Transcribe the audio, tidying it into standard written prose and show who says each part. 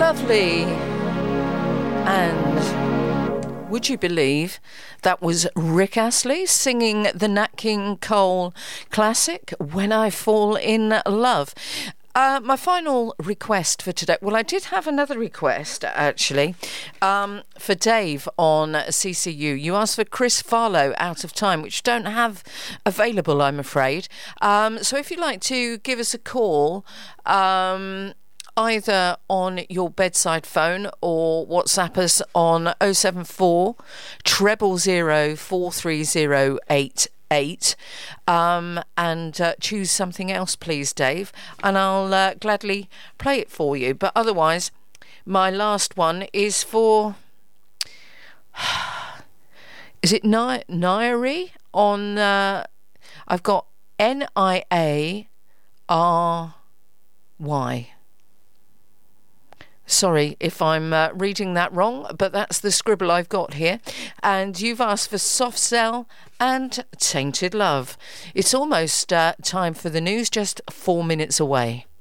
Speaker 1: Lovely. And would you believe that was Rick Astley singing the Nat King Cole classic, When I Fall in Love. My final request for today, well, I did have another request, actually, for Dave on CCU. You asked for Chris Farlow, Out of Time, which don't have available, I'm afraid. So if you'd like to give us a call, either on your bedside phone or WhatsApp us on 074 000 43088. And choose something else, please, Dave, and I'll gladly play it for you. But otherwise, my last one is for is it Nairi on I've got Niary. Sorry if I'm reading that wrong, but that's the scribble I've got here. And you've asked for Soft Cell and Tainted Love. It's almost time for the news, just 4 minutes away.